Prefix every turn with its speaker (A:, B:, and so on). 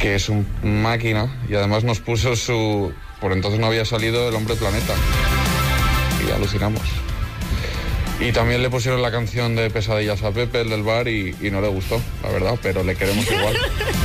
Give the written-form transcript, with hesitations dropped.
A: que es un máquina, y además nos puso su... Por entonces no había salido El Hombre Planeta. Y alucinamos. Y también le pusieron la canción de Pesadillas a Pepe, el del bar, y no le gustó, la verdad, pero le queremos igual.